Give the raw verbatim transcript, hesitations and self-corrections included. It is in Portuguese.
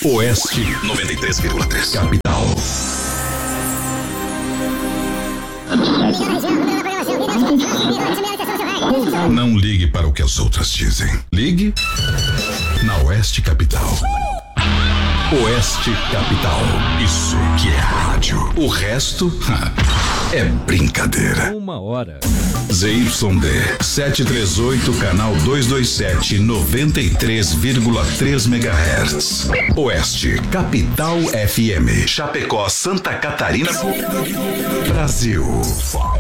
Oeste noventa e três vírgula três. Capital. Não ligue para o que as outras dizem. Ligue na Oeste Capital. Oeste Capital. Isso que é rádio. O resto é brincadeira. Uma hora. Z Y D setecentos e trinta e oito, canal duzentos e vinte e sete, noventa e três vírgula três megahertz. Oeste Capital F M. Chapecó, Santa Catarina, Brasil.